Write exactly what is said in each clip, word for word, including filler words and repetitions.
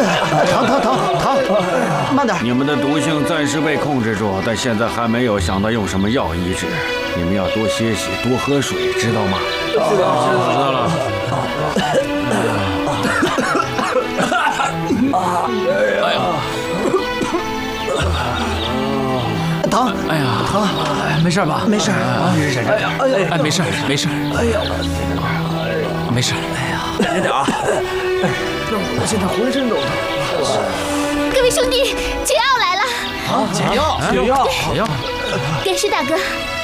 疼疼疼疼，慢点。 你们的毒性暂时被控制住，但现在还没有想到用什么药医治。你们要多歇息，多喝水，知道吗？知道，知道了。 哎呀！ 疼！ 哎呀， 疼！ 没事吧？ 没事。 没事。哎呀，哎，没事，没事。哎呀，没事。哎呀，慢点啊！ 我现在浑身都疼。 各位兄弟，解药来了！ 啊，解药！ 解药！解药！ 干尸大哥，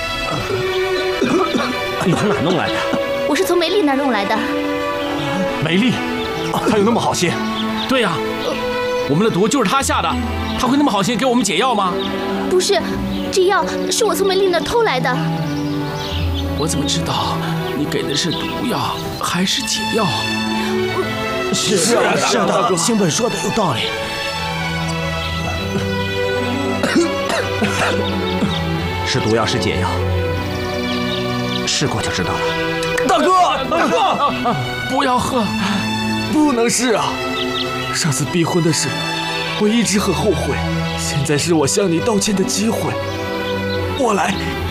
你从哪弄来的？ 我是从梅丽那儿弄来的。 梅丽，她有那么好心？ 对呀，我们的毒就是她下的，她会那么好心给我们解药吗？ 不是，这药是我从梅丽那儿偷来的。 我怎么知道你给的是毒药还是解药？ 是是啊是啊，星本说的有道理。 是毒药是解药，试过就知道了。 大哥，大哥， 不要喝， 不能试啊！上次逼婚的事，我一直很后悔。 现在是我向你道歉的机会，我来。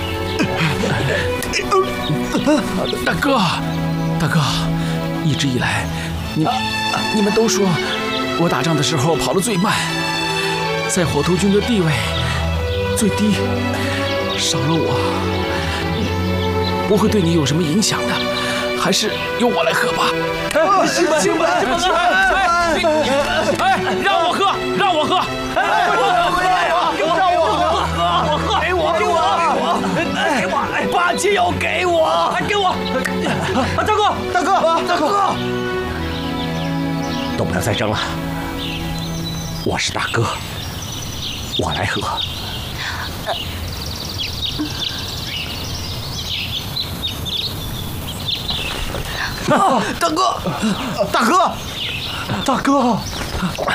大哥，大哥，一直以来，你你们都说我打仗的时候跑得最慢，在火头军的地位最低，少了我不会对你有什么影响的，还是由我来喝吧。 行吧，行吧，行吧， 哎，让我喝，让我喝。 把解药给我， 给我！啊，大哥，大哥，大哥， 都不要再争了。我是大哥，我来喝。 啊，大哥，大哥，大哥，